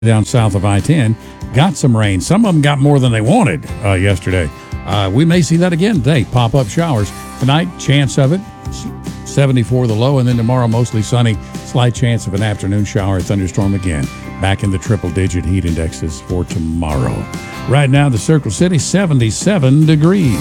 down south of I-10 got some rain. Some of them got more than they wanted yesterday. We may see that again today. Pop-up showers. Tonight, chance of it, 74 the low, and then tomorrow mostly sunny. Slight chance of an afternoon shower or thunderstorm again. Back in the triple-digit heat indexes for tomorrow. Right now, the Circle City, 77 degrees.